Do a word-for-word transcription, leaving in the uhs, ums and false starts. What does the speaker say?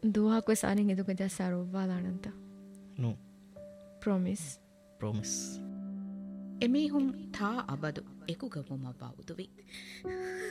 දුවහක් වෙසානෙන් එදුක ජස්සාරුවාලානන්ත no promise promise එමීහුම් තා අබදු එකුගමුම බෞදුවි